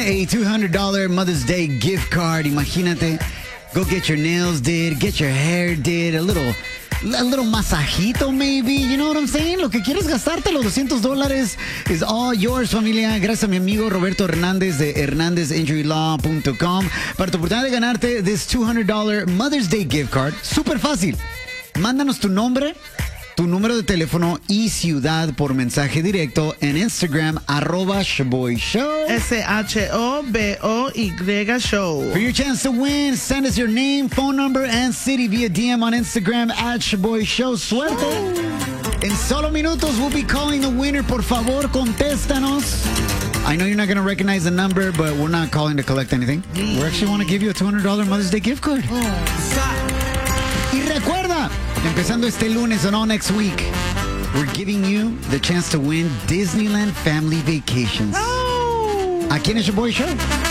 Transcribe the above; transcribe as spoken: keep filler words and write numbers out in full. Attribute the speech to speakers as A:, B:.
A: a two hundred dollars Mother's Day gift card. Imagínate, go get your nails did, get your hair did, a little, a little masajito maybe, you know what I'm saying? Lo que quieres gastarte, los doscientos dólares is all yours, familia. Gracias a mi amigo Roberto Hernández de hernandez injury law punto com para tu oportunidad de ganarte this two hundred dollars Mother's Day gift card. Súper fácil. Mándanos tu nombre, tu número de teléfono y ciudad por mensaje directo en Instagram, arroba Shoboy Show.
B: S H O B O Y Show.
A: For your chance to win, send us your name, phone number, and city via D M on Instagram at Shoboy Show. Suerte. En solo minutos, we'll be calling the winner. Por favor, contéstanos. I know you're not going to recognize the number, but we're not calling to collect anything. We actually want to give you a two hundred dollars Mother's Day gift card. Y recuerda, empezando este lunes and all next week, we're giving you the chance to win Disneyland Family Vacations.
B: Oh.
A: Aquí en el Shoboy Show.